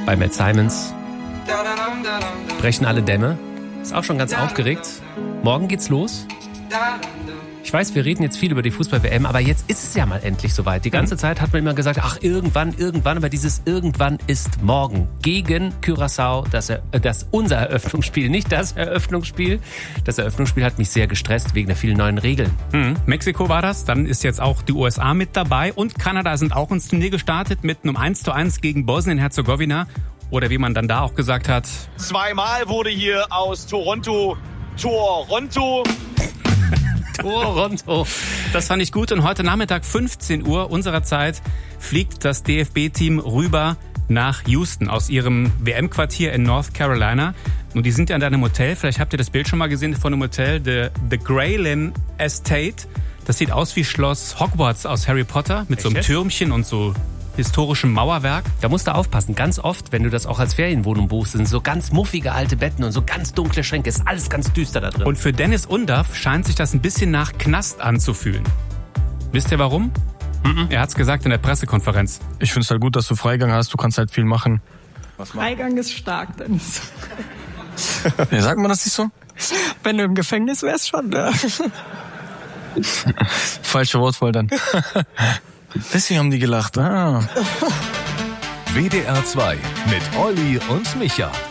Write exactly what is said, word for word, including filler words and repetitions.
bei Matt Simons. Brechen alle Dämme. Ist auch schon ganz aufgeregt. Morgen geht's los. Ich weiß, wir reden jetzt viel über die Fußball-W M, aber jetzt ist es ja mal endlich soweit. Die ganze Zeit hat man immer gesagt, ach, irgendwann, irgendwann, aber dieses irgendwann ist morgen. Gegen Curaçao, das, das unser Eröffnungsspiel, nicht das Eröffnungsspiel. Das Eröffnungsspiel hat mich sehr gestresst wegen der vielen neuen Regeln. Hm, Mexiko war das, dann ist jetzt auch die U S A mit dabei und Kanada sind auch ins Turnier gestartet mit einem eins zu eins gegen Bosnien-Herzegowina. Oder wie man dann da auch gesagt hat. Zweimal wurde hier aus Toronto Toronto. Toronto. Das fand ich gut und heute Nachmittag fünfzehn Uhr unserer Zeit fliegt das D F B-Team rüber nach Houston aus ihrem W M-Quartier in North Carolina. Und die sind ja in einem Hotel, vielleicht habt ihr das Bild schon mal gesehen von einem Hotel, The, The Graylin Estate. Das sieht aus wie Schloss Hogwarts aus Harry Potter mit so einem Türmchen und so historischem Mauerwerk. Da musst du aufpassen. Ganz oft, wenn du das auch als Ferienwohnung buchst, sind so ganz muffige alte Betten und so ganz dunkle Schränke. Ist alles ganz düster da drin. Und für Dennis Undaff scheint sich das ein bisschen nach Knast anzufühlen. Wisst ihr warum? Mhm. Er hat's gesagt in der Pressekonferenz. Ich find's halt gut, dass du Freigang hast. Du kannst halt viel machen. Was Freigang ist stark, Dennis. Ja, sagt man das nicht so? Wenn du im Gefängnis wärst, schon, ne? Falsche Wortwahl dann. Deswegen haben die gelacht. Ah. W D R zwei mit Olli und Micha.